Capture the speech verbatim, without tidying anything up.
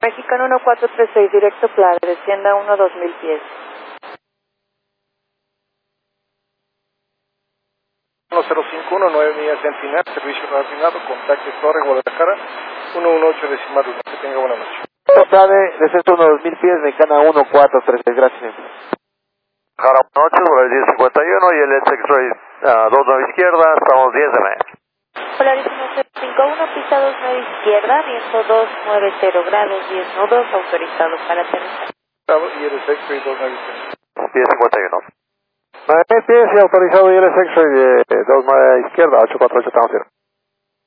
Mexicano uno cuatro tres seis, directo Playa, descienda uno dos mil pies. uno cero cinco uno, nueve millas Centinela, servicio refinado, contacto Torre, Guadalajara, uno uno ocho decimal uno. Que tenga buena noche. Playa, descenso uno dos mil pies, Mexicana uno cuatro tres seis, gracias. Jara, buenas noches, por el diez cincuenta y uno y el X-Ray uh, dos nueve izquierda, estamos diez de media. Polaris uno cero cinco uno, pista dos nueve izquierda, viento dos nueve cero grados, diez nudos, autorizado para aterrizar. Y el X-Ray dos nueve izquierda. diez cincuenta y uno. nueve mil pies y autorizado y el X-Ray de dos nueve izquierda, ocho cuatro ocho, estamos cero.